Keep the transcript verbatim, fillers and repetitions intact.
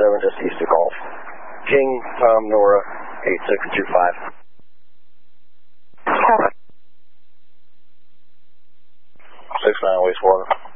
seven, just east of Golf. King, Tom, Nora, eight six two five. Copy. six nine wastewater.